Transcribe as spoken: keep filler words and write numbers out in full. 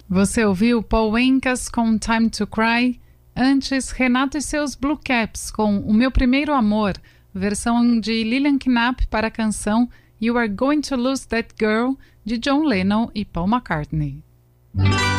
Você ouviu Paul Anka com Time to Cry? Antes, Renato e seus Blue Caps com O Meu Primeiro Amor, versão de Lillian Knapp para a canção You Are Going to Lose That Girl, de John Lennon e Paul McCartney.